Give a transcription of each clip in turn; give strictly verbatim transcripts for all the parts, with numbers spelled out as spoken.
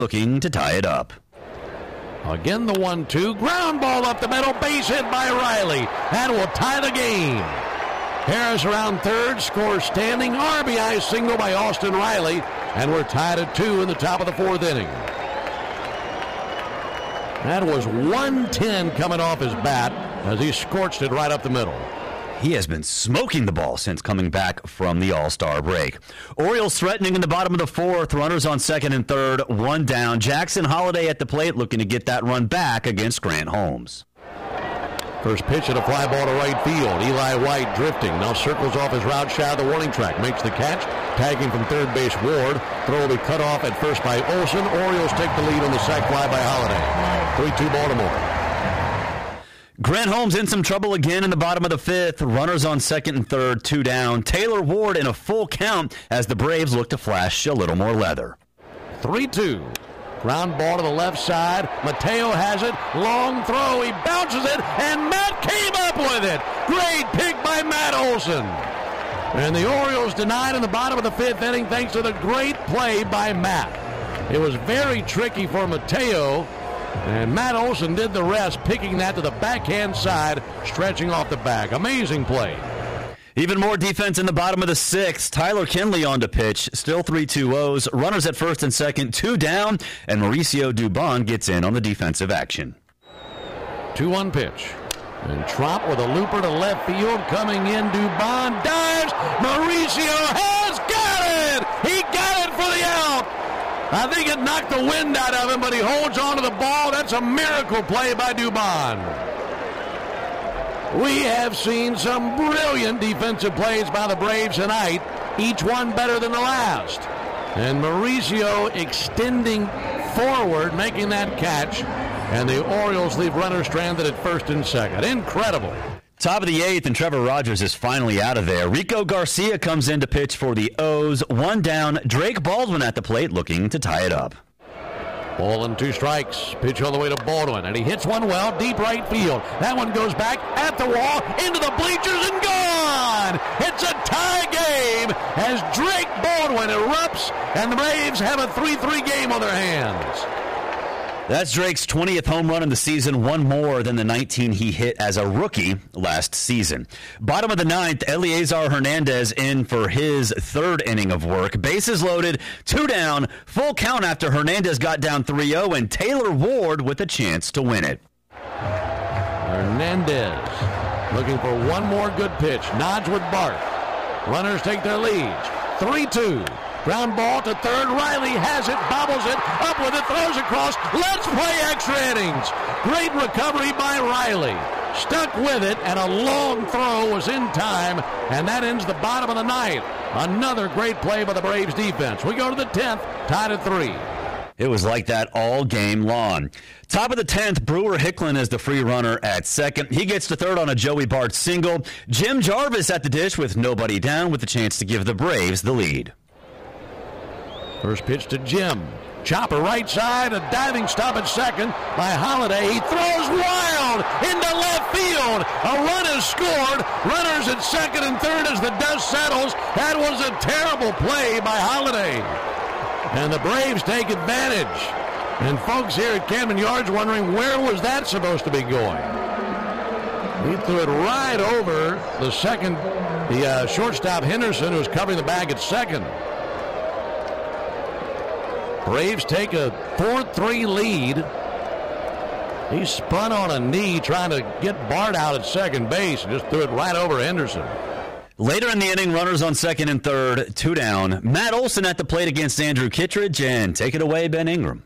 looking to tie it up. Again, the one two. Ground ball up the middle. Base hit by Riley. That will tie the game. Harris around third. Scores standing. R B I single by Austin Riley. And we're tied at two in the top of the fourth inning. That was one ten coming off his bat as he scorched it right up the middle. He has been smoking the ball since coming back from the All-Star break. Orioles threatening in the bottom of the fourth. Runners on second and third. One down. Jackson Holliday at the plate looking to get that run back against Grant Holmes. First pitch at a fly ball to right field. Eli White drifting. Now circles off his route shy of the warning track. Makes the catch. Tagging from third base Ward. Throw will be cut off at first by Olsen. Orioles take the lead on the sac fly by Holliday. three two Baltimore. Grant Holmes in some trouble again in the bottom of the fifth. Runners on second and third, two down. Taylor Ward in a full count as the Braves look to flash a little more leather. three two. Ground ball to the left side. Mateo has it. Long throw. He bounces it, and Matt came up with it. Great pick by Matt Olson. And the Orioles denied in the bottom of the fifth inning thanks to the great play by Matt. It was very tricky for Mateo. And Matt Olson did the rest, picking that to the backhand side, stretching off the back. Amazing play. Even more defense in the bottom of the sixth. Tyler Kinley on to pitch. Still three two O's. Runners at first and second, two down. And Mauricio Dubon gets in on the defensive action. two one pitch. And Tromp with a looper to left field. Coming in, Dubon dives. Mauricio has got it! He got it for the out! I think it knocked the wind out of him, but he holds on to the ball. That's a miracle play by Dubon. We have seen some brilliant defensive plays by the Braves tonight, each one better than the last. And Mauricio extending forward, making that catch, and the Orioles leave runners stranded at first and second. Incredible. Top of the eighth, and Trevor Rogers is finally out of there. Rico Garcia comes in to pitch for the O's. One down. Drake Baldwin at the plate looking to tie it up. Ball and two strikes. Pitch all the way to Baldwin, and he hits one well, deep right field. That one goes back at the wall, into the bleachers, and gone! It's a tie game as Drake Baldwin erupts, and the Braves have a three three game on their hands. That's Drake's twentieth home run in the season, one more than the nineteen he hit as a rookie last season. Bottom of the ninth, Eliezer Hernandez in for his third inning of work. Bases loaded, two down, full count after Hernandez got down three oh, and Taylor Ward with a chance to win it. Hernandez looking for one more good pitch. Nods with Bart. Runners take their leads. three two. Ground ball to third. Riley has it, bobbles it, up with it, throws across. Let's play extra innings. Great recovery by Riley. Stuck with it, and a long throw was in time, and that ends the bottom of the ninth. Another great play by the Braves defense. We go to the tenth, tied at three. It was like that all game long. Top of the tenth, Brewer Hicklin is the free runner at second. He gets to third on a Joey Bart single. Jim Jarvis at the dish with nobody down with the chance to give the Braves the lead. First pitch to Jim. Chopper right side, a diving stop at second by Holliday. He throws wild into left field. A run is scored. Runners at second and third as the dust settles. That was a terrible play by Holliday. And the Braves take advantage. And folks here at Camden Yards wondering where was that supposed to be going. He threw it right over the second, the uh, shortstop Henderson, who was covering the bag at second. Braves take a four three lead. He spun on a knee trying to get Bart out at second base and just threw it right over Henderson. Later in the inning, runners on second and third, two down. Matt Olson at the plate against Andrew Kittredge, and take it away, Ben Ingram.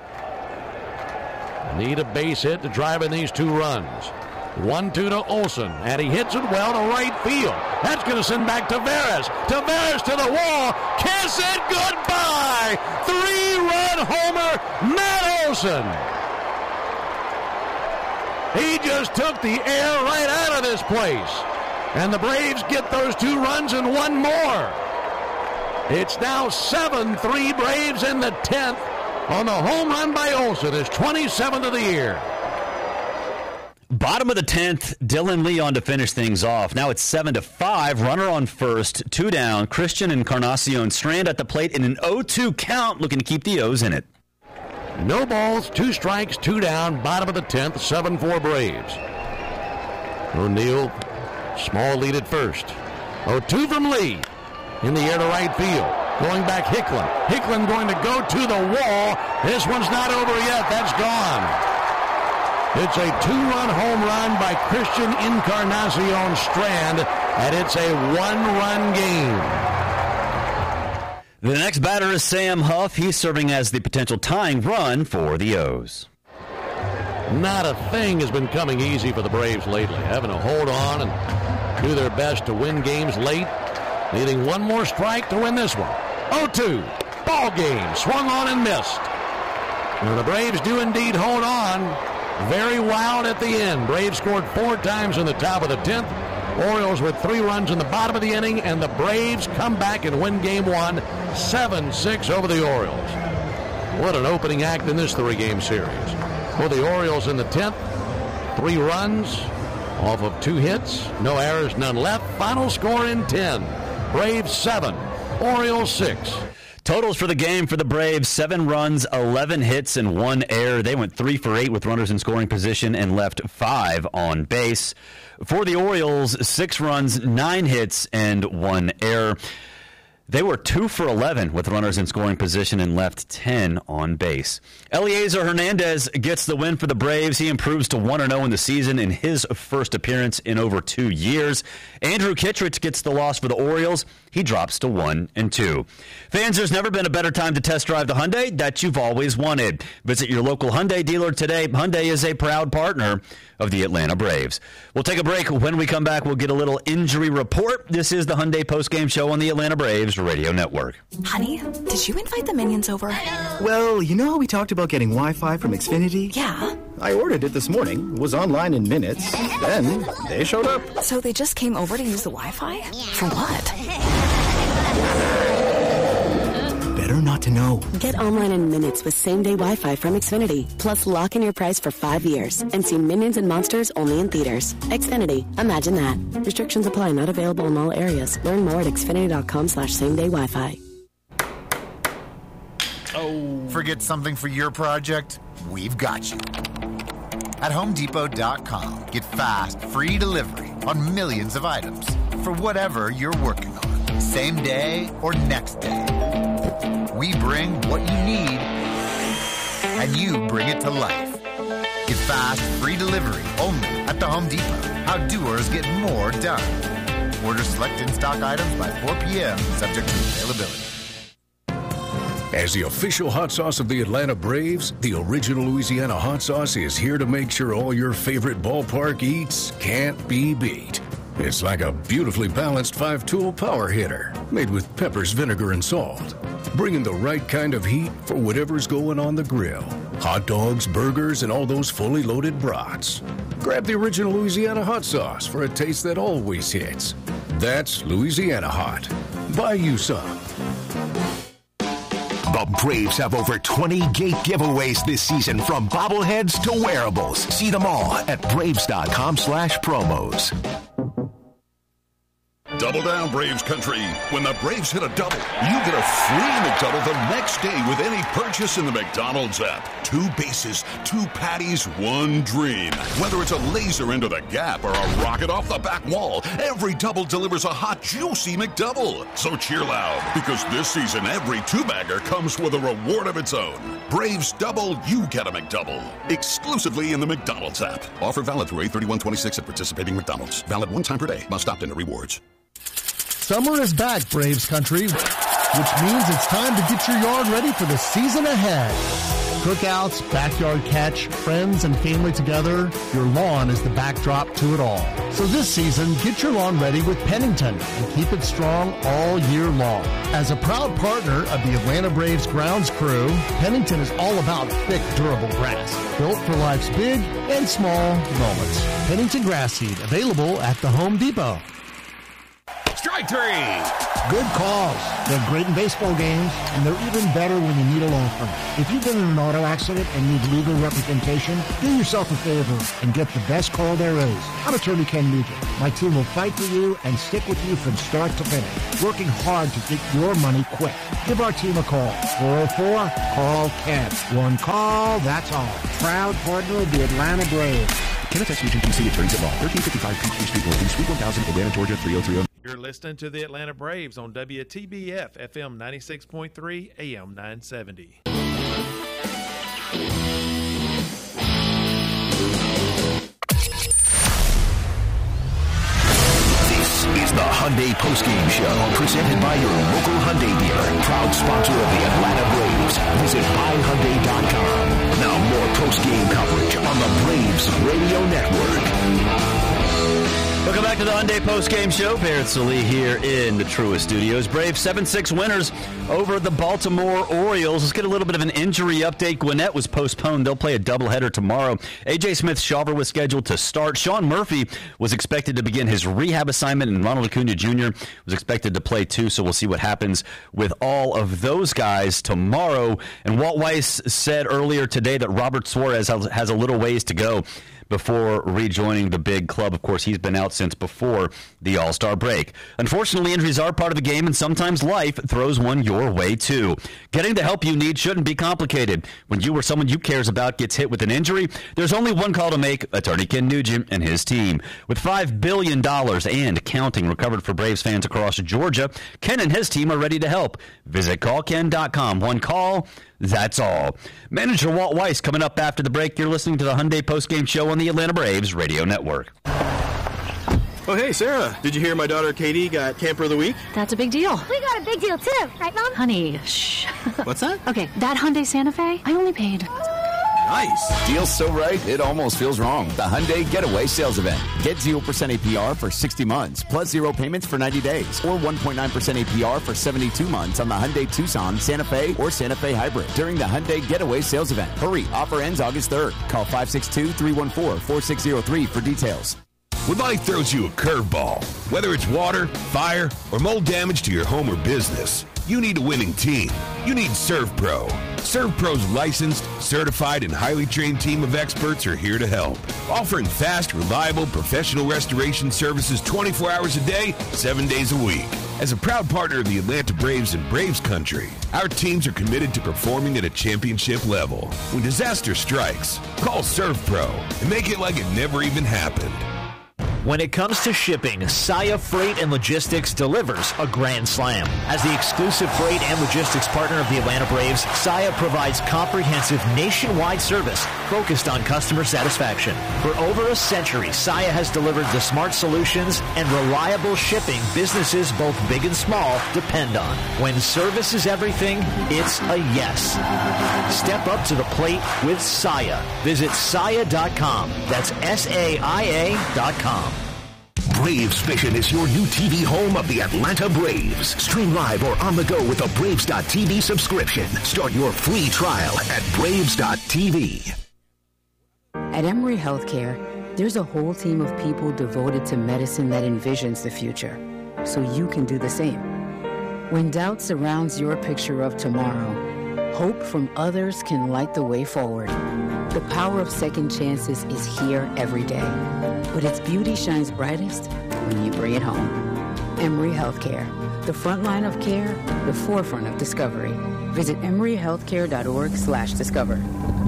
Need a base hit to drive in these two runs. one two to Olson, and he hits it well to right field. That's going to send back Taveras. Taveras to the wall. Kiss it goodbye. Three-run homer, Matt Olson. He just took the air right out of this place. And the Braves get those two runs and one more. It's now seven three Braves in the tenth on the home run by Olson, his twenty-seventh of the year. Bottom of the tenth, Dylan Lee on to finish things off. Now it's seven to five. Runner on first, two down. Christian Encarnacion Strand at the plate in an oh two count, looking to keep the O's in it. No balls, two strikes, two down, bottom of the tenth, seven four Braves. O'Neill, small lead at first. oh two from Lee. In the air to right field. Going back Hicklin. Hicklin going to go to the wall. This one's not over yet. That's gone. It's a two-run home run by Christian Encarnacion Strand, and it's a one-run game. The next batter is Sam Huff. He's serving as the potential tying run for the O's. Not a thing has been coming easy for the Braves lately, having to hold on and do their best to win games late, needing one more strike to win this one. oh two, ball game, swung on and missed. Now the Braves do indeed hold on. Very wild at the end. Braves scored four times in the top of the tenth. Orioles with three runs in the bottom of the inning, and the Braves come back and win game one, seven six over the Orioles. What an opening act in this three-game series. For the Orioles in the tenth, three runs off of two hits, no errors, none left. Final score in ten. Braves seven, Orioles six. Totals for the game for the Braves, seven runs, eleven hits, and one error. They went three for eight with runners in scoring position and left five on base. For the Orioles, six runs, nine hits, and one error. They were two for eleven with runners in scoring position and left ten on base. Eliezer Hernandez gets the win for the Braves. He improves to one and oh in the season in his first appearance in over two years. Andrew Kittredge gets the loss for the Orioles. He drops to one and two. Fans, there's never been a better time to test drive the Hyundai that you've always wanted. Visit your local Hyundai dealer today. Hyundai is a proud partner of the Atlanta Braves. We'll take a break. When we come back, we'll get a little injury report. This is the Hyundai postgame show on the Atlanta Braves Radio Network. Honey, did you invite the Minions over? Well, you know how we talked about getting Wi-Fi from Xfinity? Yeah. I ordered it this morning, was online in minutes, then they showed up. So they just came over to use the Wi-Fi? For what? Better not to know. Get online in minutes with same-day Wi-Fi from Xfinity. Plus, lock in your price for five years and see Minions and Monsters only in theaters. Xfinity. Imagine that. Restrictions apply. Not available in all areas. Learn more at xfinity.com slash same-day Wi-Fi. Oh. Forget something for your project? We've got you. At Home Depot dot com, get fast, free delivery on millions of items for whatever you're working on, same day or next day. We bring what you need, and you bring it to life. Get fast, free delivery only at the Home Depot. How doers get more done. Order select in-stock items by four p.m., subject to availability. As the official hot sauce of the Atlanta Braves, the original Louisiana hot sauce is here to make sure all your favorite ballpark eats can't be beat. It's like a beautifully balanced five-tool power hitter made with peppers, vinegar, and salt, bringing the right kind of heat for whatever's going on the grill. Hot dogs, burgers, and all those fully loaded brats. Grab the original Louisiana hot sauce for a taste that always hits. That's Louisiana Hot. Buy you some. The Braves have over twenty gate giveaways this season, from bobbleheads to wearables. See them all at Braves.com slash promos. Double down, Braves country. When the Braves hit a double, you get a free McDouble the next day with any purchase in the McDonald's app. Two bases, two patties, one dream. Whether it's a laser into the gap or a rocket off the back wall, every double delivers a hot, juicy McDouble. So cheer loud, because this season every two-bagger comes with a reward of its own. Braves double, you get a McDouble. Exclusively in the McDonald's app. Offer valid through eight thirty-one twenty-six at participating McDonald's. Valid one time per day. Must opt into rewards. Summer is back, Braves country, which means it's time to get your yard ready for the season ahead. Cookouts, backyard catch, friends and family together, your lawn is the backdrop to it all. So this season, get your lawn ready with Pennington and keep it strong all year long. As a proud partner of the Atlanta Braves grounds crew, Pennington is all about thick, durable grass, built for life's big and small moments. Pennington grass seed, available at the Home Depot. Strike! victory. Good calls. They're great in baseball games, and they're even better when you need a law firm. If you've been in an auto accident and need legal representation, do yourself a favor and get the best call there is. I'm attorney Ken Nugent. My team will fight for you and stick with you from start to finish, working hard to get your money quick. Give our team a call. four oh four, call Ken. One call, that's all. Proud partner of the Atlanta Braves. Kenneth S. Nugent, D C Attorneys at Law, thirteen fifty-five Peachtree Street Northeast, Suite one thousand, Atlanta, Georgia, three oh three oh. You're listening to the Atlanta Braves on W T B F F M ninety-six point three, A M nine seventy. This is the Hyundai Postgame Show, presented by your local Hyundai dealer, proud sponsor of the Atlanta Braves. Visit buy hyundai dot com. Now more postgame coverage on the Braves Radio Network. Welcome back to the Hyundai Postgame Show. Barrett Sallee here in the Truist Studios. Braves seven six winners over the Baltimore Orioles. Let's get a little bit of an injury update. Gwinnett was postponed. They'll play a doubleheader tomorrow. A J. Smith-Shawver was scheduled to start. Sean Murphy was expected to begin his rehab assignment, and Ronald Acuna Junior was expected to play too, so we'll see what happens with all of those guys tomorrow. And Walt Weiss said earlier today that Robert Suarez has a little ways to go before rejoining the big club. Of course, he's been out since before the All-Star break. Unfortunately, injuries are part of the game, and sometimes life throws one your way, too. Getting the help you need shouldn't be complicated. When you or someone you cares about gets hit with an injury, there's only one call to make: attorney Ken Nugent and his team. With five billion dollars and counting recovered for Braves fans across Georgia, Ken and his team are ready to help. Visit call ken dot com. One call, that's all. Manager Walt Weiss coming up after the break. You're listening to the Hyundai Postgame Show on the Atlanta Braves Radio Network. Oh, hey, Sarah. Did you hear my daughter Katie got Camper of the Week? That's a big deal. We got a big deal, too. Right, Mom? Honey, shh. What's that? Okay, that Hyundai Santa Fe, I only paid. Nice. Deal's so right, it almost feels wrong. The Hyundai Getaway Sales Event. Get zero percent A P R for sixty months, plus zero payments for ninety days, or one point nine percent A P R for seventy-two months on the Hyundai Tucson, Santa Fe, or Santa Fe Hybrid during the Hyundai Getaway Sales Event. Hurry, offer ends August third. Call five six two, three one four, four six zero three for details. When life throws you a curveball, whether it's water, fire, or mold damage to your home or business, you need a winning team. You need ServPro. ServPro's licensed, certified, and highly trained team of experts are here to help, offering fast, reliable, professional restoration services twenty-four hours a day, seven days a week. As a proud partner of the Atlanta Braves and Braves Country, our teams are committed to performing at a championship level. When disaster strikes, call ServPro and make it like it never even happened. When it comes to shipping, Saia Freight and Logistics delivers a grand slam. As the exclusive freight and logistics partner of the Atlanta Braves, Saia provides comprehensive nationwide service focused on customer satisfaction. For over a century, Saia has delivered the smart solutions and reliable shipping businesses both big and small depend on. When service is everything, it's a yes. Step up to the plate with Saia. Visit saia dot com. That's S A I A dot com. Braves Vision is your new T V home of the Atlanta Braves. Stream live or on the go with a Braves dot T V subscription. Start your free trial at Braves dot T V. At Emory Healthcare, there's a whole team of people devoted to medicine that envisions the future, so you can do the same. When doubt surrounds your picture of tomorrow, hope from others can light the way forward. The power of second chances is here every day, but its beauty shines brightest when you bring it home. Emory Healthcare, the front line of care, the forefront of discovery. Visit emory healthcare dot org slash discover.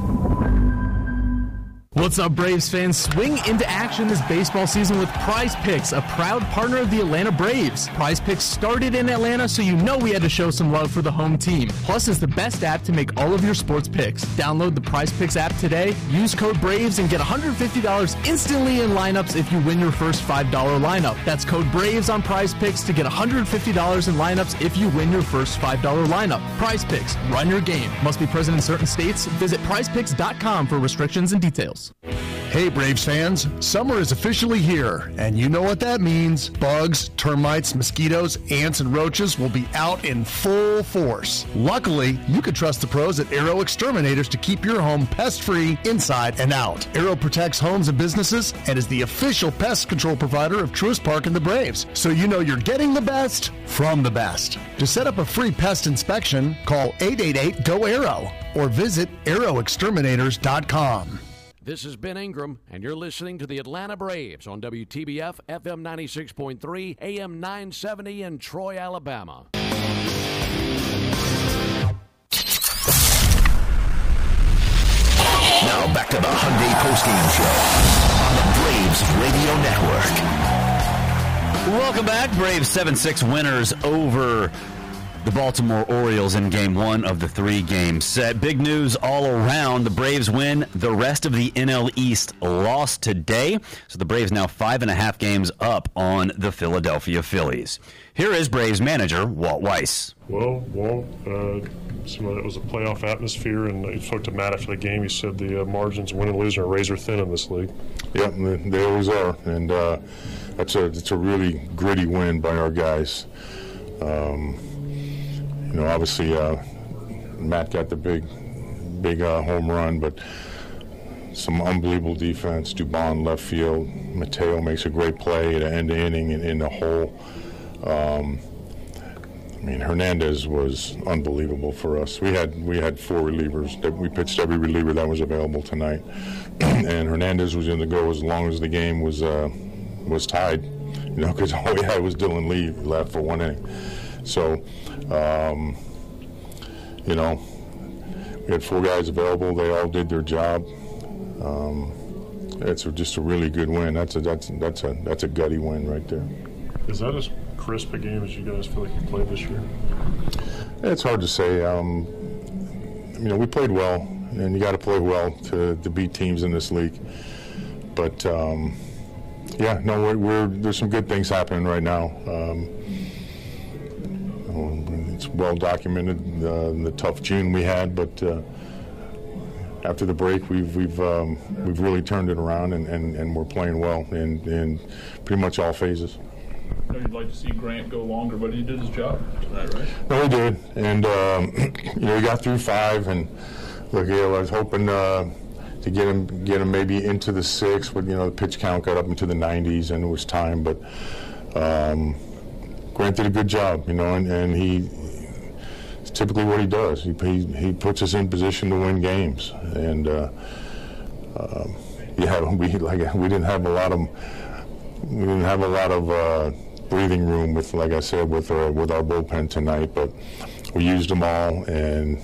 What's up, Braves fans? Swing into action this baseball season with Prize Picks, a proud partner of the Atlanta Braves. Prize Picks started in Atlanta, so you know we had to show some love for the home team. Plus, it's the best app to make all of your sports picks. Download the Prize Picks app today, use code BRAVES, and get one hundred fifty dollars instantly in lineups if you win your first five dollar lineup. That's code BRAVES on Prize Picks to get one hundred fifty dollars in lineups if you win your first five dollar lineup. Prize Picks, run your game. Must be present in certain states. Visit prize picks dot com for restrictions and details. Hey Braves fans, summer is officially here, and you know what that means. Bugs, termites, mosquitoes, ants, and roaches will be out in full force. Luckily, you can trust the pros at Aero Exterminators to keep your home pest-free inside and out. Aero protects homes and businesses and is the official pest control provider of Truist Park and the Braves, so you know you're getting the best from the best. To set up a free pest inspection, call eight eight eight, G O, A E R O or visit aero exterminators dot com. This is Ben Ingram, and you're listening to the Atlanta Braves on W T B F, F M ninety-six point three, A M nine seventy in Troy, Alabama. Now back to the Hyundai postgame show on the Braves Radio Network. Welcome back. Braves seven six winners over the Baltimore Orioles in game one of the three-game set. Big news all around. The Braves win. The rest of the N L East lost today. So the Braves now five and a half games up on the Philadelphia Phillies. Here is Braves manager Walt Weiss. Well, Walt, uh, it was a playoff atmosphere, and he spoke to Matt after the game. He said the uh, margins, win and lose, are razor thin in this league. Yep, they always are, and uh, that's a it's a really gritty win by our guys. Um, You know, obviously, uh, Matt got the big, big uh, home run, but some unbelievable defense. Dubon left field. Mateo makes a great play at the end of the inning in, in the hole. Um, I mean, Hernandez was unbelievable for us. We had we had four relievers. That we pitched every reliever that was available tonight, and Hernandez was in the go as long as the game was uh, was tied. You know, because all we had was Dylan Lee left for one inning. So. Um, you know, we had four guys available. They all did their job. Um, it's a, just a really good win. That's a that's that's a that's a gutty win right there. Is that as crisp a game as you guys feel like you played this year? It's hard to say. Um, you know, we played well, and you got to play well to to beat teams in this league. But um, yeah, no, we're, we're there's some good things happening right now. Um, It's well documented uh, the tough June we had, but uh, after the break, we've we've um, we've really turned it around, and, and, and we're playing well in, in pretty much all phases. I know you'd like to see Grant go longer, but he did his job tonight, right? No, he did, and um, you know, he got through five, and look, you know, I was hoping uh, to get him get him maybe into the six, but you know, the pitch count got up into the nineties, and it was time, but. Um, Grant did a good job, you know, and, and he it's typically what he does. He, he he puts us in position to win games, and uh, uh, yeah, we like we didn't have a lot of we didn't have a lot of uh, breathing room with, like I said, with our with our bullpen tonight, but we used them all, and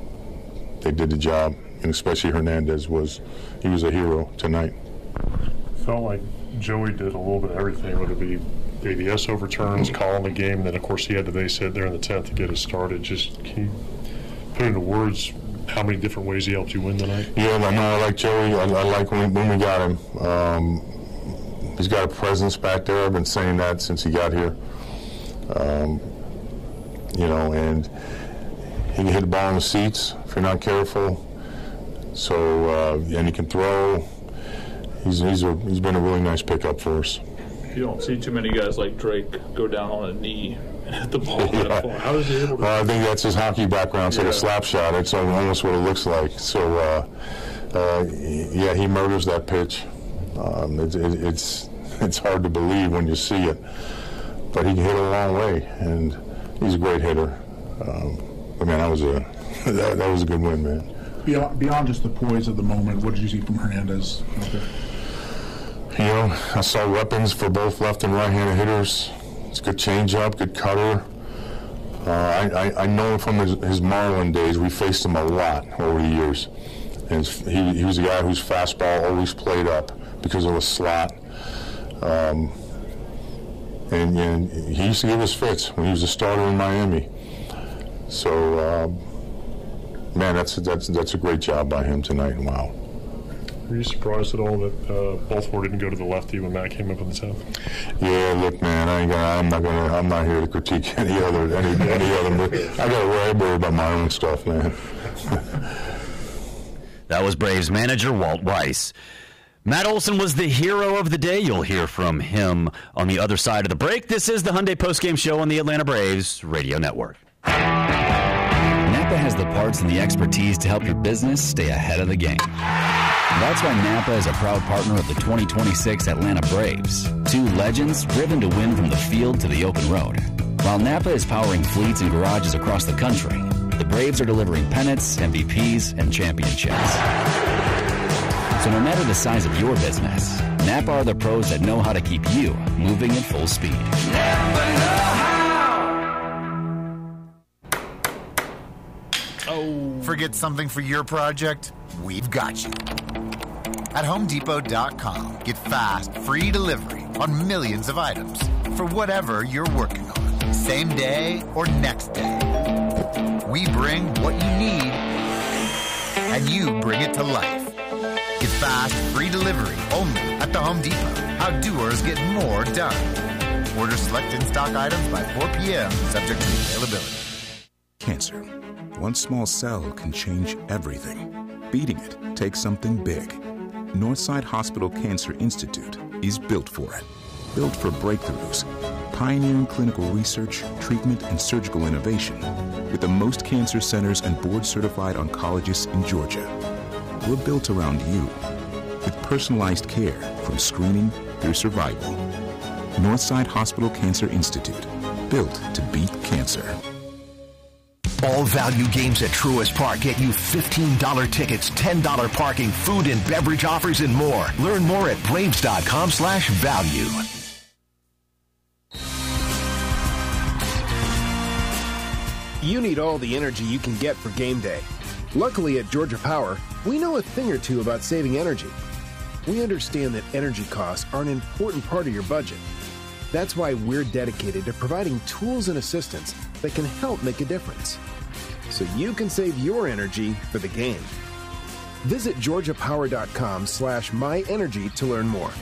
they did the job, and especially Hernandez was he was a hero tonight. Felt like Joey did a little bit of everything, whether it be A B S overturns, calling the game, and then of course he had the base hit there in the tenth to get us started. Just can you put into words how many different ways he helped you win tonight? Yeah, I know. I like Joey. I, I like when, when we got him. Um, he's got a presence back there. I've been saying that since he got here. Um, you know, and he can hit the ball in the seats if you're not careful. So uh, and he can throw. He's he's a, he's been a really nice pickup for us. You don't see too many guys like Drake go down on a knee and hit the ball. Yeah. How is he able to? Well, I think that's his hockey background. It's yeah. like a slap shot. It's almost what it looks like. So, uh, uh, yeah, he murders that pitch. Um, it, it, it's it's hard to believe when you see it, but he can hit it a long way, and he's a great hitter. Um, but man, that was a that, that was a good win, man. Beyond, beyond just the poise of the moment, what did you see from Hernandez out there? You know, I saw weapons for both left and right-handed hitters. It's a good changeup, good cutter. Uh, I, I, I know him from his, his Marlin days. We faced him a lot over the years. And he, he was a guy whose fastball always played up because of the slot. Um, and, and he used to give us fits when he was a starter in Miami. So, uh, man, that's, that's, that's a great job by him tonight. Wow. Were you surprised at all that uh, Baltimore didn't go to the lefty when Matt came up in the tenth? Yeah, look, man, I ain't gonna, I'm not gonna. I'm not here to critique any other any any other. I got to worry about my own stuff, man. That was Braves manager Walt Weiss. Matt Olson was the hero of the day. You'll hear from him on the other side of the break. This is the Hyundai Postgame Show on the Atlanta Braves Radio Network. Napa has the parts and the expertise to help your business stay ahead of the game. That's why Napa is a proud partner of the twenty twenty-six Atlanta Braves, two legends driven to win from the field to the open road. While Napa is powering fleets and garages across the country, the Braves are delivering pennants, M V Ps, and championships. So no matter the size of your business, Napa are the pros that know how to keep you moving at full speed. Napa know how. Oh. Forget something for your project? We've got you. At Home Depot dot com, get fast, free delivery on millions of items for whatever you're working on, same day or next day. We bring what you need, and you bring it to life. Get fast, free delivery only at the Home Depot. How doers get more done. Order select in-stock items by four p.m. subject to availability. Cancer. One small cell can change everything. Beating it takes something big. Northside Hospital Cancer Institute is built for it. Built for breakthroughs, pioneering clinical research, treatment, and surgical innovation with the most cancer centers and board-certified oncologists in Georgia. We're built around you with personalized care from screening through survival. Northside Hospital Cancer Institute, built to beat cancer. All value games at Truist Park get you fifteen dollars tickets, ten dollars parking, food and beverage offers, and more. Learn more at Braves dot com slash value. You need all the energy you can get for game day. Luckily at Georgia Power, we know a thing or two about saving energy. We understand that energy costs are an important part of your budget. That's why we're dedicated to providing tools and assistance that can help make a difference, so you can save your energy for the game. Visit Georgia Power dot com slash my energy to learn more.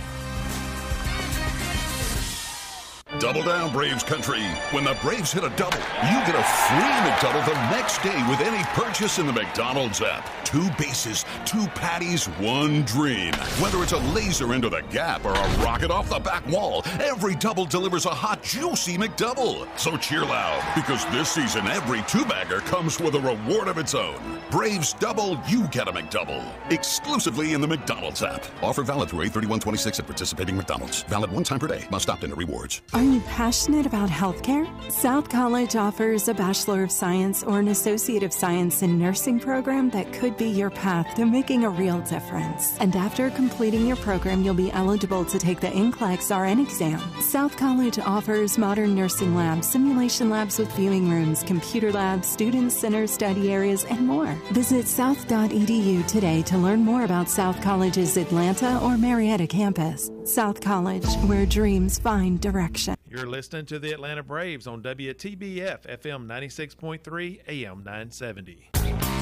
Double down, Braves country. When the Braves hit a double, you get a free McDouble the next day with any purchase in the McDonald's app. Two bases, two patties, one dream. Whether it's a laser into the gap or a rocket off the back wall, every double delivers a hot, juicy McDouble. So cheer loud, because this season every two-bagger comes with a reward of its own. Braves double, you get a McDouble. Exclusively in the McDonald's app. Offer valid through eight thirty-one twenty-six at participating McDonald's. Valid one time per day. Must opt into rewards. Are you passionate about healthcare? South College offers a Bachelor of Science or an Associate of Science in Nursing program that could be your path to making a real difference. And after completing your program, you'll be eligible to take the N C L E X R N exam. South College offers modern nursing labs, simulation labs with viewing rooms, computer labs, student centers, study areas, and more. Visit south dot e d u today to learn more about South College's Atlanta or Marietta campus. South College, where dreams find direction. You're listening to the Atlanta Braves on W T B F F M ninety-six point three, A M nine seventy.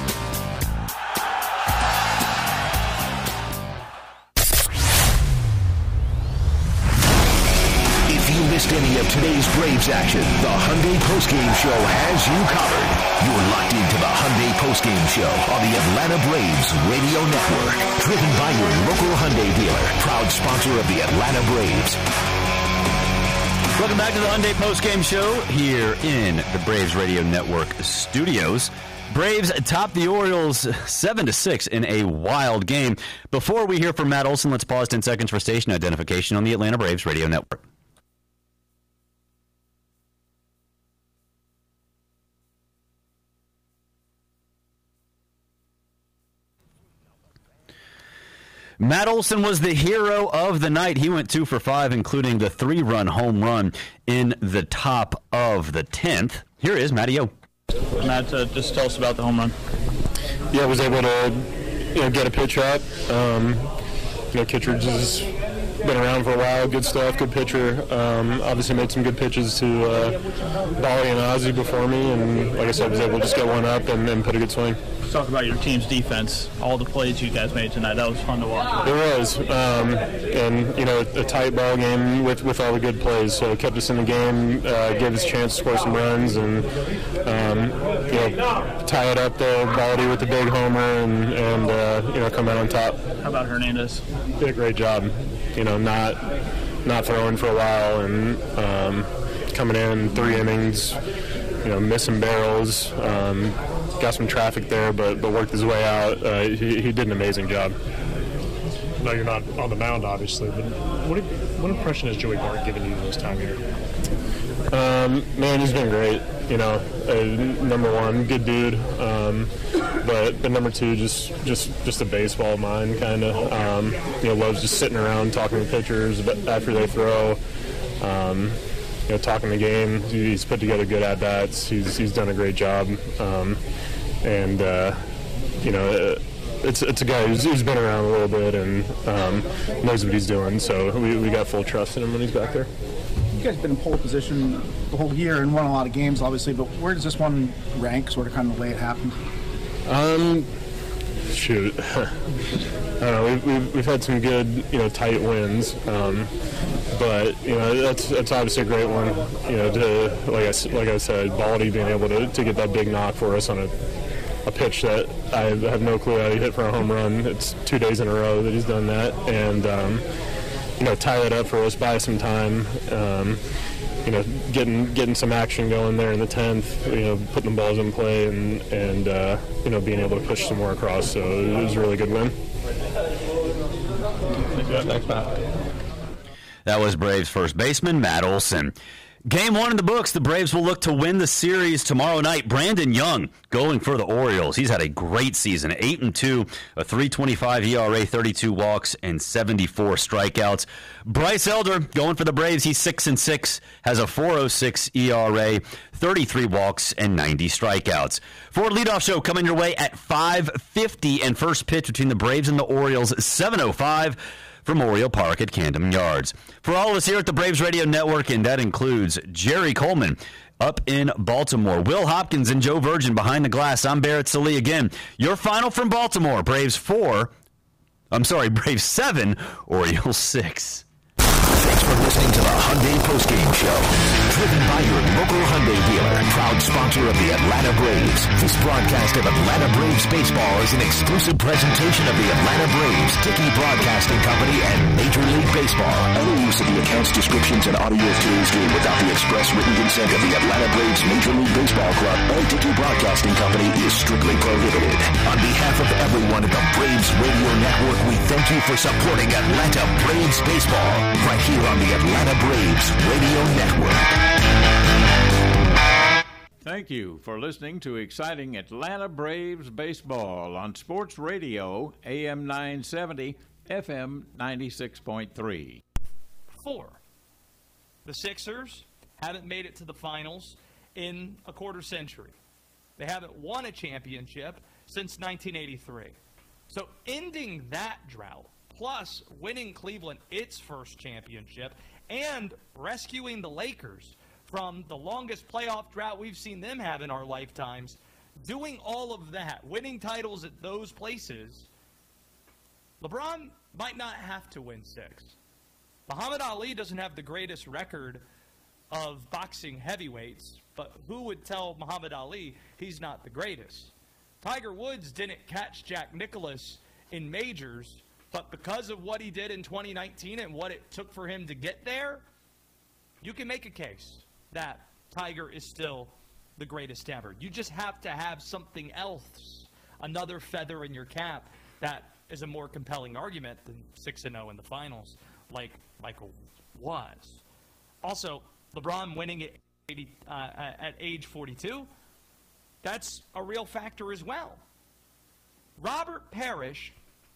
If you missed any of today's Braves action, the Hyundai Postgame Show has you covered. You're locked into the Hyundai Postgame Show on the Atlanta Braves Radio Network. Driven by your local Hyundai dealer, proud sponsor of the Atlanta Braves. Welcome back to the Hyundai Postgame Show here in the Braves Radio Network studios. Braves top the Orioles seven to six in a wild game. Before we hear from Matt Olson, let's pause ten seconds for station identification on the Atlanta Braves Radio Network. Matt Olson was the hero of the night. He went two for five, including the three-run home run in the top of the tenth. Here is Matty O. Matt, uh, just tell us about the home run. Yeah, I was able to, you know, get a pitch out. Um, you know, Kittredge has been around for a while. Good stuff, good pitcher. Um, obviously made some good pitches to uh, Bolly and Ozzie before me, and like I said, was able to just get one up and, and put a good swing. talk about your team's defense, all the plays you guys made tonight. That was fun to watch. It was, um, and you know, a tight ball game with, with all the good plays. So it kept us in the game, uh, gave us a chance to score some runs, and um, you know, tie it up there. Baldy with the big homer, and and uh, you know, come out on top. How about Hernandez? Did a great job. You know, not not throwing for a while, and um, coming in three innings. You know, missing barrels. Um, got some traffic there, but but worked his way out. Uh, he, he did an amazing job. No, you're not on the mound, obviously, but what, did, what impression has Joey Bart given you this time here? Um, man, he's been great. You know, uh, number one, good dude. Um, but but number two, just just just a baseball mind, kind of. Um, you know, loves just sitting around talking to pitchers after they throw. Um, You know, talking the game, he's put together good at bats. He's he's done a great job, um, and uh, you know, it's it's a guy who's, who's been around a little bit and um, knows what he's doing. So we we got full trust in him when he's back there. You guys have been in pole position the whole year and won a lot of games, obviously. But where does this one rank, sort of, kind of the way it happened? Um, shoot, I don't know. We've, we've we've had some good, you know, tight wins. Um, But you know, that's that's obviously a great one. You know, to like I like I said, Baldy being able to, to get that big knock for us on a a pitch that I have no clue how he hit for a home run. It's two days in a row that he's done that, and um, you know, tie it up for us, buy some time. Um, you know, getting getting some action going there in the tenth. You know, putting the balls in play and and uh, you know, being able to push some more across. So it was a really good win. Thanks, Matt. That was Braves first baseman Matt Olson. Game one in the books. The Braves will look to win the series tomorrow night. Brandon Young going for the Orioles. He's had a great season. eight and two, a three twenty-five E R A, thirty-two walks, and seventy-four strikeouts. Bryce Elder going for the Braves. He's six and six, has a four oh six E R A, thirty-three walks, and ninety strikeouts. Ford Leadoff Show coming your way at five fifty, and first pitch between the Braves and the Orioles, seven oh five. From Oriole Park at Camden Yards. For all of us here at the Braves Radio Network, and that includes Jerry Coleman up in Baltimore, Will Hopkins and Joe Virgin behind the glass, I'm Barrett Sallee again. Your final from Baltimore, Braves four, I'm sorry, Braves seven, Orioles six. Thanks for listening to the Hyundai Postgame Show. Driven by your local Hyundai dealer, proud sponsor of the Atlanta Braves. This broadcast of Atlanta Braves baseball is an exclusive presentation of the Atlanta Braves, Dickey Broadcasting Company, and Major League Baseball. Any use of the accounts, descriptions, and audio is streamed without the express written consent of the Atlanta Braves Major League Baseball Club and Dickey Broadcasting Company is strictly prohibited. On behalf of everyone at the Braves Radio Network, we thank you for supporting Atlanta Braves baseball right here on the Atlanta Braves Radio Network. Thank you for listening to exciting Atlanta Braves baseball on Sports Radio, A M nine seventy, F M ninety-six point three. Four. The Sixers haven't made it to the finals in a quarter century. They haven't won a championship since nineteen eighty-three. So ending that drought, plus winning Cleveland its first championship, and rescuing the Lakers from the longest playoff drought we've seen them have in our lifetimes, doing all of that, winning titles at those places, LeBron might not have to win six. Muhammad Ali doesn't have the greatest record of boxing heavyweights, but who would tell Muhammad Ali he's not the greatest? Tiger Woods didn't catch Jack Nicklaus in majors, but because of what he did in twenty nineteen and what it took for him to get there, you can make a case that Tiger is still the greatest ever. You just have to have something else, another feather in your cap that is a more compelling argument than six and oh in the finals, like Michael was. Also, LeBron winning at, eighty, uh, at age forty-two, that's a real factor as well. Robert Parrish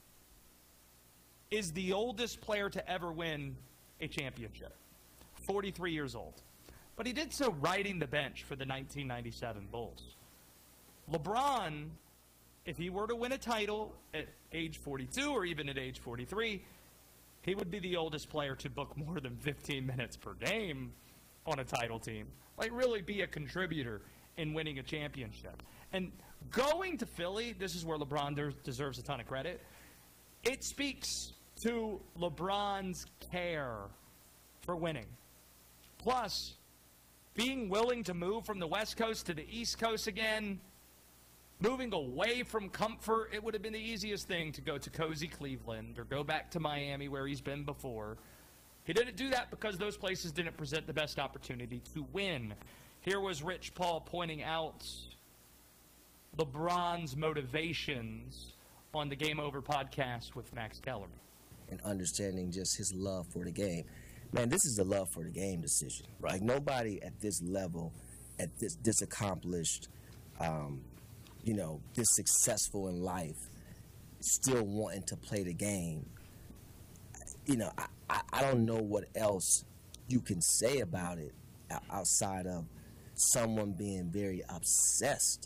is the oldest player to ever win a championship, forty-three years old. But he did so riding the bench for the nineteen ninety-seven Bulls. LeBron, if he were to win a title at age forty-two or even at age forty-three, he would be the oldest player to book more than fifteen minutes per game on a title team. Like, really be a contributor in winning a championship. And going to Philly, this is where LeBron de- deserves a ton of credit. It speaks to LeBron's care for winning. Plus, being willing to move from the West Coast to the East Coast again, moving away from comfort, it would have been the easiest thing to go to cozy Cleveland or go back to Miami where he's been before. He didn't do that because those places didn't present the best opportunity to win. Here was Rich Paul pointing out LeBron's motivations on the Game Over podcast with Max Kellerman. And understanding just his love for the game. Man, this is a love for the game decision. Right. Like nobody at this level, at this this accomplished, um, you know, this successful in life, still wanting to play the game. You know, I, I, I don't know what else you can say about it outside of someone being very obsessed.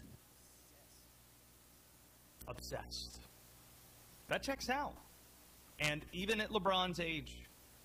Obsessed. That checks out. And even at LeBron's age,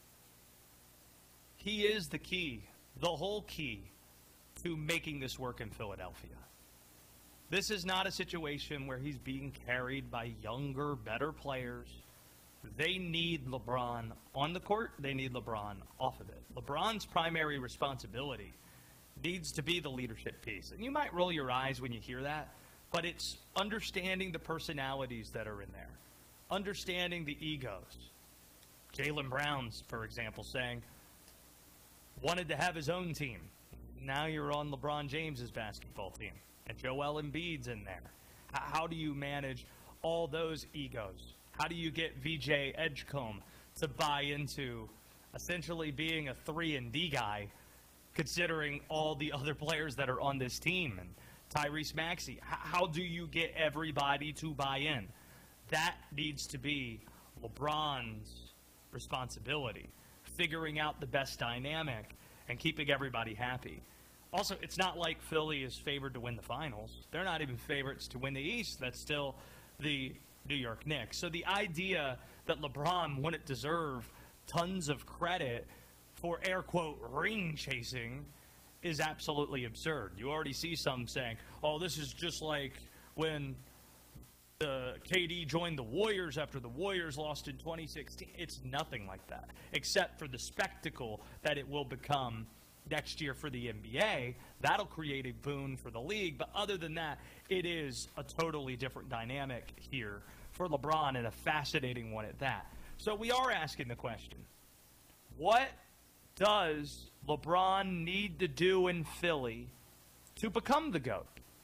he is the key, the whole key to making this work in Philadelphia. This is not a situation where he's being carried by younger, better players. They need LeBron on the court. They need LeBron off of it. LeBron's primary responsibility needs to be the leadership piece. And you might roll your eyes when you hear that, but it's understanding the personalities that are in there, understanding the egos. Jaylen Brown's, for example, saying, wanted to have his own team. Now you're on LeBron James's basketball team. And Joel Embiid's in there. How do you manage all those egos? How do you get V J Edgecombe to buy into essentially being a three and D guy, considering all the other players that are on this team? And Tyrese Maxey, how do you get everybody to buy in? That needs to be LeBron's responsibility, figuring out the best dynamic and keeping everybody happy. Also, it's not like Philly is favored to win the finals. They're not even favorites to win the East. That's still the New York Knicks. So the idea that LeBron wouldn't deserve tons of credit for air quote ring chasing is absolutely absurd. You already see some saying, oh, this is just like when the K D joined the Warriors after the Warriors lost in twenty sixteen. It's nothing like that, except for the spectacle that it will become next year for the N B A. That'll create a boon for the league. But other than that, it is a totally different dynamic here for LeBron, and a fascinating one at that. So we are asking the question, what does LeBron need to do in Philly to become the GOAT?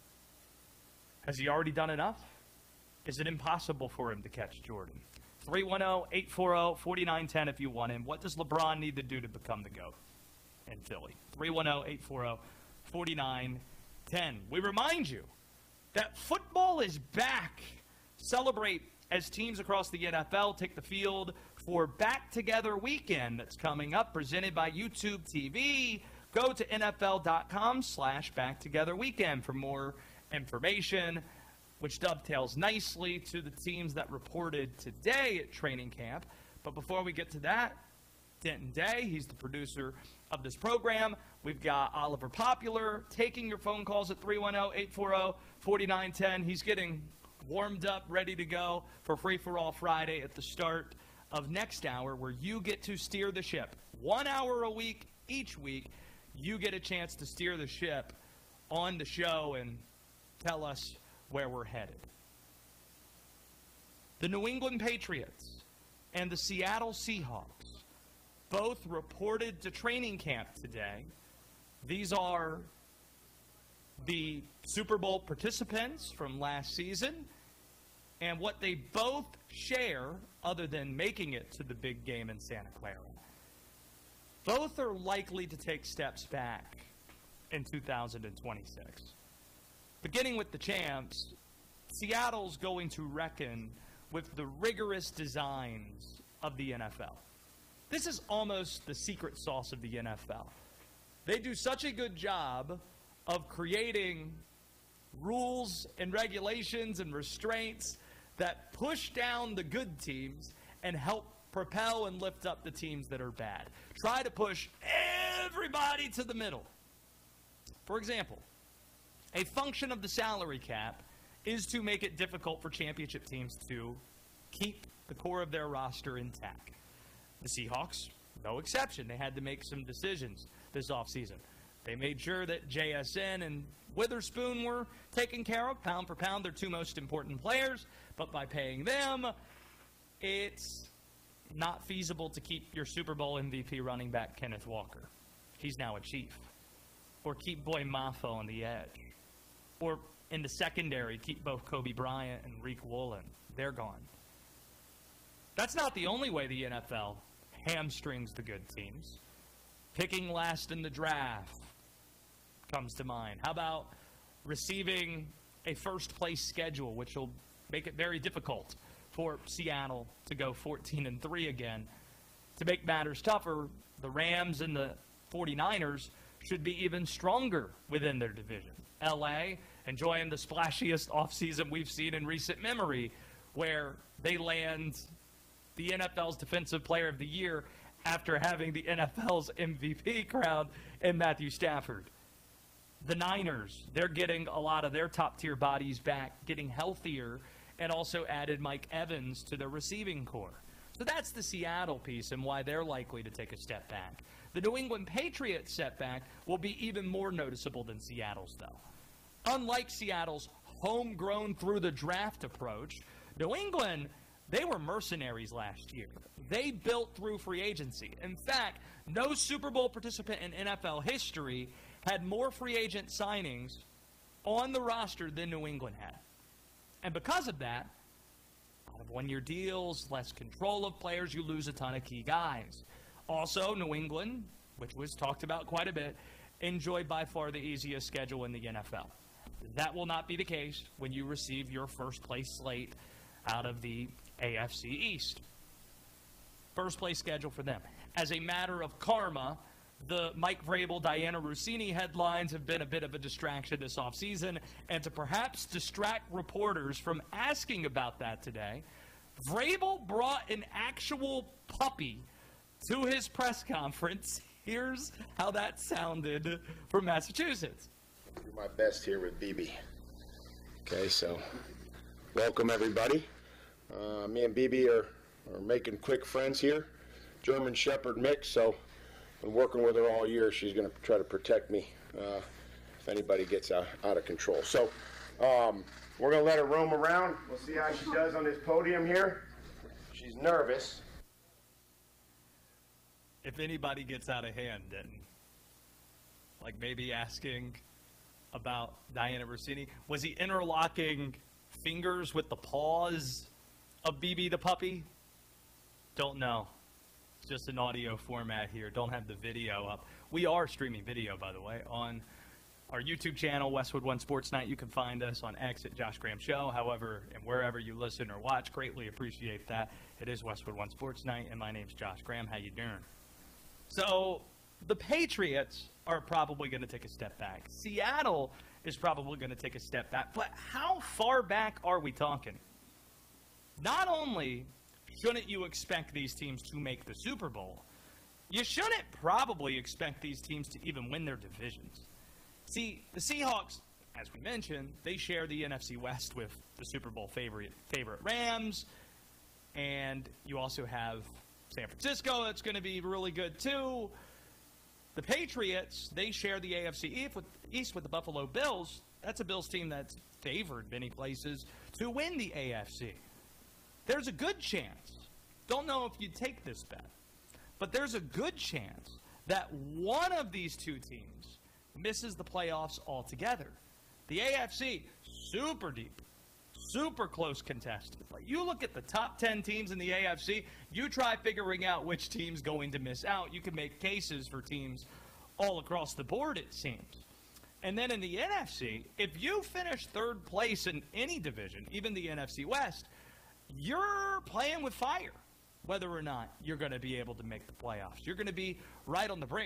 Has he already done enough? Is it impossible for him to catch Jordan? three one zero, eight four zero, four nine one zero if you want him. What does LeBron need to do to become the GOAT in Philly? three one zero, eight four zero, four nine one zero. We remind you that football is back. Celebrate as teams across the N F L take the field for Back Together Weekend that's coming up, presented by YouTube T V. Go to N F L dot com slash Back Together Weekend for more information, which dovetails nicely to the teams that reported today at training camp. But before we get to that, Denton Day, he's the producer of this program. We've got Oliver Popular taking your phone calls at three one zero, eight four zero, four nine one zero. He's getting warmed up, ready to go for Free For All Friday at the start of next hour, where you get to steer the ship. One hour a week, each week, you get a chance to steer the ship on the show and tell us where we're headed. The New England Patriots and the Seattle Seahawks both reported to training camp today. These are the Super Bowl participants from last season, and what they both share, other than making it to the big game in Santa Clara, both are likely to take steps back in two thousand twenty-six. Beginning with the champs, Seattle's going to reckon with the rigorous designs of the N F L. This is almost the secret sauce of the N F L. They do such a good job of creating rules and regulations and restraints that push down the good teams and help propel and lift up the teams that are bad. Try to push everybody to the middle. For example, A function of the salary cap is to make it difficult for championship teams to keep the core of their roster intact. The Seahawks, no exception. They had to make some decisions this offseason. They made sure that J S N and Witherspoon were taken care of. Pound for pound, their two most important players. But by paying them, it's not feasible to keep your Super Bowl M V P running back Kenneth Walker. He's now a Chief. Or keep Boy Mafa on the edge. Or in the secondary, keep both Kobe Bryant and Reek Woolen. They're gone. That's not the only way the N F L hamstrings the good teams. Picking last in the draft comes to mind. How about receiving a first-place schedule, which will make it very difficult for Seattle to go fourteen and three again. To make matters tougher, the Rams and the forty-niners should be even stronger within their division. L A enjoying the splashiest offseason we've seen in recent memory, where they land the N F L's Defensive Player of the Year after having the N F L's M V P crowned in Matthew Stafford. The Niners, they're getting a lot of their top-tier bodies back, getting healthier, and also added Mike Evans to their receiving core. So that's the Seattle piece and why they're likely to take a step back. The New England Patriots setback will be even more noticeable than Seattle's, though. Unlike Seattle's homegrown through the draft approach, New England, they were mercenaries last year. They built through free agency. In fact, no Super Bowl participant in N F L history had more free agent signings on the roster than New England had. And because of that, out of one-year deals, less control of players, you lose a ton of key guys. Also, New England, which was talked about quite a bit, enjoyed by far the easiest schedule in the N F L. That will not be the case when you receive your first-place slate out of the A F C East. First-place schedule for them. As a matter of karma, the Mike Vrabel, Diana Rossini headlines have been a bit of a distraction this offseason, and to perhaps distract reporters from asking about that today, Vrabel brought an actual puppy to his press conference. Here's how that sounded from Massachusetts. I'll do my best here with B B. Okay, so welcome everybody. Uh, me and B B are, are making quick friends here. German Shepherd mix, so been working with her all year. She's going to try to protect me uh, if anybody gets out, out of control. So um, we're going to let her roam around. We'll see how she does on this podium here. She's nervous. If anybody gets out of hand, then like maybe asking about Diana Rossini, was he interlocking fingers with the paws of B B the puppy? Don't know. Just an audio format here. Don't have the video up. We are streaming video, by the way, on our YouTube channel, Westwood One Sports Night. You can find us on X at Josh Graham Show. However, and wherever you listen or watch, greatly appreciate that. It is Westwood One Sports Night, and my name's Josh Graham. How you doing? So the Patriots are probably going to take a step back. Seattle is probably going to take a step back. But how far back are we talking? Not only shouldn't you expect these teams to make the Super Bowl, you shouldn't probably expect these teams to even win their divisions. See, the Seahawks, as we mentioned, they share the N F C West with the Super Bowl favorite, favorite Rams, and you also have San Francisco that's going to be really good too. The Patriots, they share the A F C East with, East with the Buffalo Bills. That's a Bills team that's favored many places to win the A F C. There's a good chance, don't know if you'd take this bet, but there's a good chance that one of these two teams misses the playoffs altogether. The A F C, super deep, super close contested. Like you look at the top ten teams in the A F C, you try figuring out which team's going to miss out. You can make cases for teams all across the board, it seems. And then in the N F C, if you finish third place in any division, even the N F C West, you're playing with fire, whether or not you're going to be able to make the playoffs. You're going to be right on the brink.